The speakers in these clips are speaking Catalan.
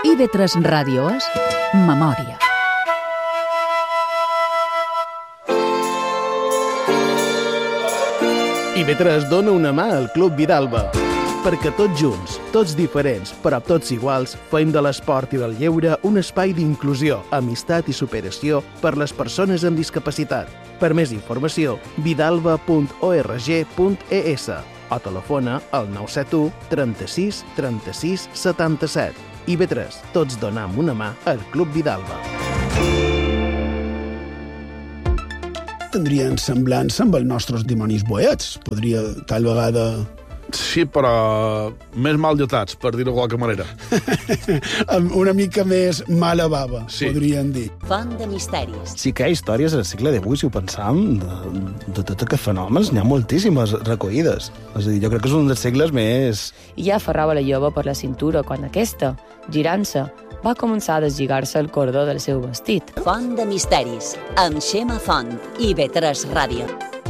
IB3 Ràdio és Memòria. IB3 dona una mà al Club Vidalba, perquè tots junts, tots diferents, però tots iguals, fem de l'esport i del lleure un espai d'inclusió, amistat i superació per les persones amb discapacitat. Per més informació, vidalba.org.es o telefona al 971 36 36 77. IB3, tots donam una mà al Club Vidalba. Tindrien semblança amb els nostres dimonis boets. Podria, tal vegada... Sí, però més mal dotats, per dir-ho de qualque manera. Una mica més mala bava, sí. Podríem dir. Font de misteris. Sí que hi ha històries al segle XVIII, si ho pensam, de tots aquests fenòmens, n'hi ha moltíssimes recollides. És a dir, jo crec que és un dels segles més... I ja aferrava la jove per la cintura quan aquesta, girant-se, va començar a deslligar-se el cordó del seu vestit. Font de misteris, amb Xema Font, IB3 Ràdio.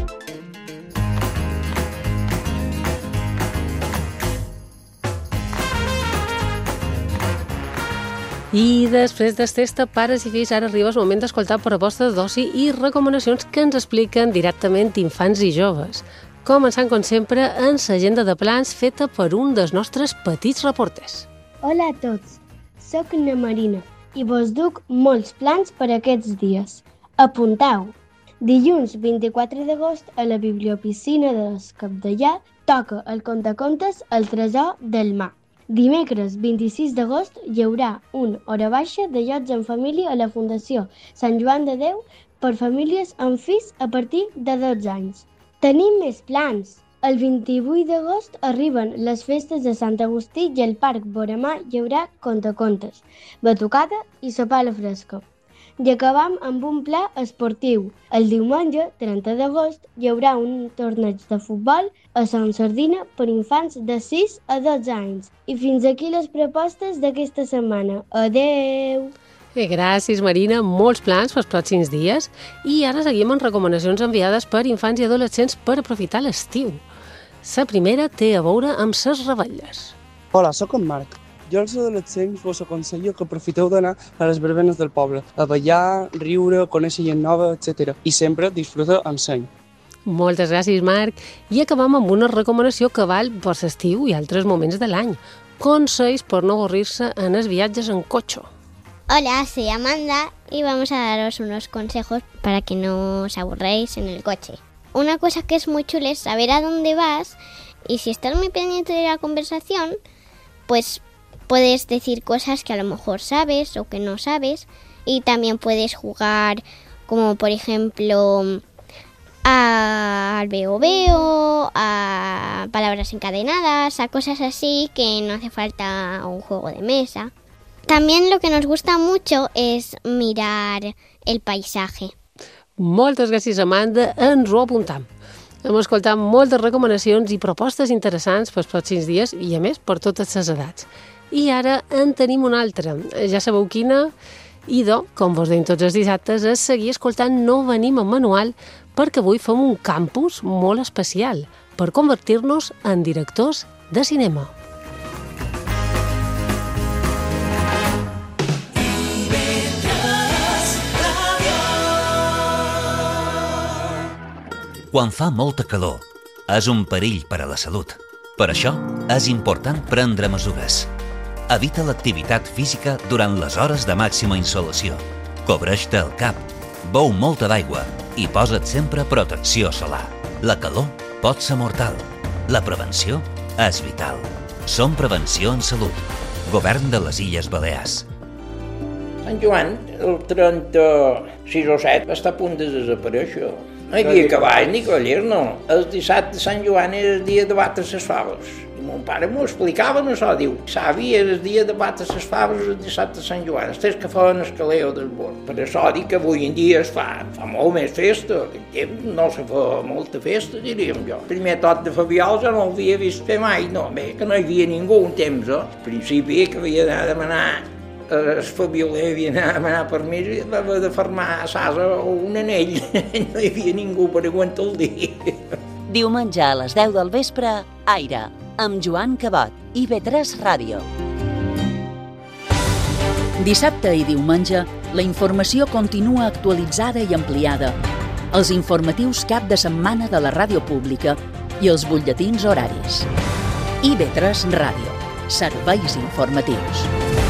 I després d'esta pares i fills, ara arriba el moment d'escoltar propostes d'oci i recomanacions que ens expliquen directament infants i joves. Començant, com sempre, en l'agenda de plans feta per un dels nostres petits reporters. Hola a tots, soc na Marina i vos duc molts plans per aquests dies. Apuntau! Dilluns 24 d'agost a la bibliopiscina de Capdellà toca el contacontes El tresor del mar. Dimecres 26 d'agost hi haurà una hora baixa de llocs en família a la Fundació Sant Joan de Déu per famílies amb fills a partir de 12 anys. Tenim més plans! El 28 d'agost arriben les festes de Sant Agustí i al Parc Boremà hi haurà contacontes, batucada i sopar a la fresca. I acabam amb un pla esportiu. El diumenge, 30 d'agost, hi haurà un torneig de futbol a Sant Sardina per infants de 6 a 12 anys. I fins aquí les propostes d'aquesta setmana. Adeu! Gràcies, Marina. Molts plans pels pròxims dies. I ara seguim amb recomanacions enviades per infants i adolescents per aprofitar l'estiu. La primera té a veure amb ses revetlles. Hola, sóc en Marc. Jo als adolescents vos aconsello que aprofiteu d'anar a les verbenes del poble, a ballar, riure, conèixer gent nova, etc. I sempre disfruta amb seny. Moltes gràcies, Marc. I acabam amb una recomanació que val per l'estiu i altres moments de l'any. Consells per no avorrir-se en els viatges en cotxe. Hola, soy Amanda y vamos a daros unos consejos para que no os aburréis en el coche. Una cosa que es muy chula es saber a dónde vas y si estás muy pendiente de la conversación, pues puedes decir cosas que a lo mejor sabes o que no sabes y también puedes jugar como por ejemplo al veo, a palabras encadenadas, a cosas así que no hace falta un juego de mesa. También lo que nos gusta mucho es mirar el paisaje. Moltes gràcies, Amanda. Ens ho apuntam. Hem escoltat moltes recomanacions i propostes interessants pels pròxims dies i, a més, per totes les edats. I ara en tenim una altra. Ja sabeu quina? Idò, com vos deim tots els dissabtes, és seguir escoltant No venim amb manual perquè avui fem un campus molt especial per convertir-nos en directors de cinema. Quan fa molta calor, és un perill per a la salut. Per això, és important prendre mesures. Evita l'activitat física durant les hores de màxima insolació. Cobreix-te el cap, beu molta d'aigua i posa't sempre protecció solar. La calor pot ser mortal. La prevenció és vital. Som Prevenció en Salut. Govern de les Illes Balears. Sant Joan, el 36 o 7, està a punt de desaparèixer. No hi havia cavall ni cavallers, no. El dissabte de Sant Joan era el dia de batre les faves. I mon pare m'ho explicava, no això, diu, savi, era el dia de batre les faves el dissabte de Sant Joan, els que feien el caleo del bord. Per això dic que avui en dia es fa molt més festa. En temps no se fa molta festa, diríem jo. El primer tot de Fabiol jo no l'havia vist fer mai, no, bé, que no hi havia ningú un temps, Al principi que havia d'anar a demanar el Fabioler havia d'anar a demanar permís i va haver de fermar a Sasa un anell. No hi havia ningú per aguantar el dia. Diumenge a les 10 del vespre, Aire, amb Joan Cabot, IB3 Ràdio. Dissabte i diumenge, la informació continua actualitzada i ampliada. Els informatius cap de setmana de la ràdio pública i els butlletins horaris. IB3 Ràdio. Serveis informatius.